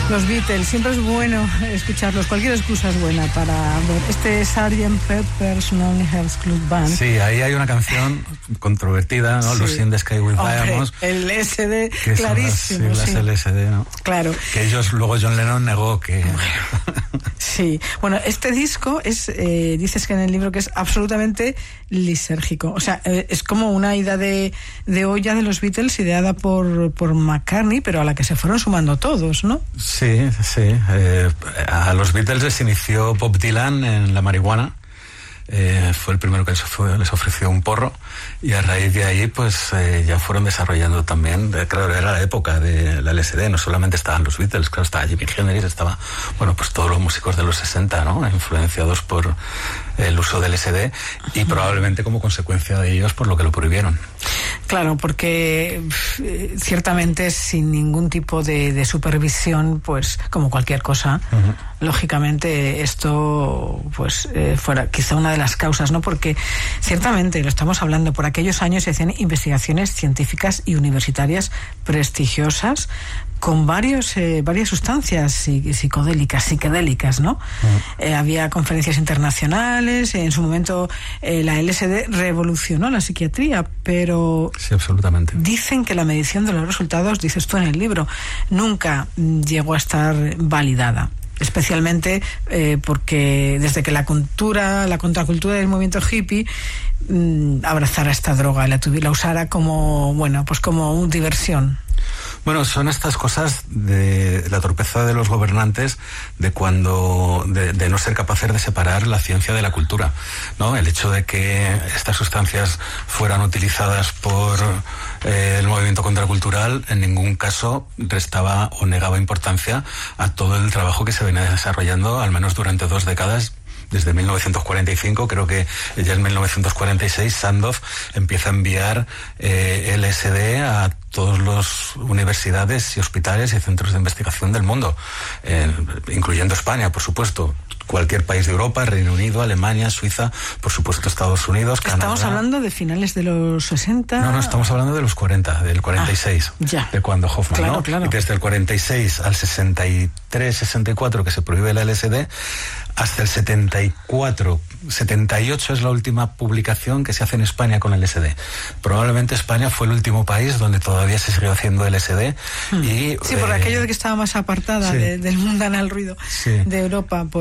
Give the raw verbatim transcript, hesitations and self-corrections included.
Los Beatles, siempre es bueno escucharlos, cualquier excusa es buena para ver. Este sergeant Pepper's Lonely Hearts Club Band. Sí, ahí hay una canción controvertida, ¿no? Sí. Los In the Sky with Diamonds. El L S D, clarísimo. Las, sí, sí. las L S D, ¿no? Claro. Que ellos, luego John Lennon negó que... Sí, bueno, este disco es, eh, dices que en el libro que es absolutamente lisérgico, o sea, eh, es como una ida de, de olla de los Beatles ideada por, por McCartney, pero a la que se fueron sumando todos, ¿no? Sí, sí, eh, a los Beatles les inició Bob Dylan en la marihuana. Eh, fue el primero que les, fue, les ofreció un porro, y a raíz de ahí pues eh, ya fueron desarrollando también, eh, claro, era la época de la L S D, no solamente estaban los Beatles, claro, estaba Jimi Hendrix, estaba, bueno, pues todos los músicos de los sesenta, ¿no? Influenciados por el uso del L S D, y probablemente como consecuencia de ellos por lo que lo prohibieron. Claro, porque eh, ciertamente sin ningún tipo de, de supervisión, pues como cualquier cosa, uh-huh. lógicamente esto pues eh, fuera quizá una de las causas, ¿no? Porque ciertamente, lo estamos hablando, por aquellos años se hacían investigaciones científicas y universitarias prestigiosas con varios, eh, varias sustancias psicodélicas, psiquedélicas, ¿no? Uh-huh. Eh, había conferencias internacionales, en su momento eh, la L S D revolucionó la psiquiatría, pero... Sí, absolutamente. Dicen que la medición de los resultados, dices tú en el libro, nunca llegó a estar validada. Especialmente eh, porque desde que la cultura, la contracultura del movimiento hippie mmm, abrazara esta droga, la, tuviera, la usara como, bueno, pues como una diversión. Bueno, son estas cosas de la torpeza de los gobernantes, de cuando de, de no ser capaces de separar la ciencia de la cultura, ¿no? El hecho de que estas sustancias fueran utilizadas por eh, el movimiento contracultural en ningún caso restaba o negaba importancia a todo el trabajo que se venía desarrollando, al menos durante dos décadas. Desde mil novecientos cuarenta y cinco, creo que ya en mil novecientos cuarenta y seis, Sandoz empieza a enviar eh, L S D a todas las universidades y hospitales y centros de investigación del mundo, eh, incluyendo España, por supuesto. Cualquier país de Europa, Reino Unido, Alemania, Suiza, por supuesto Estados Unidos, Canadá. ¿Estamos hablando de finales de los sesenta? No, no, estamos hablando de los cuarenta, del cuarenta y seis, ah, ya. de cuando Hoffman, claro, ¿no? Claro. Y desde el cuarenta y seis al sesenta y tres, sesenta y cuatro, que se prohíbe la L S D, hasta el setenta y cuatro, setenta y ocho es la última publicación que se hace en España con L S D. Probablemente España fue el último país donde todavía se siguió haciendo L S D. Hmm. Y, sí, por eh, aquello de que estaba más apartada sí. de, del mundanal ruido sí. de Europa. Por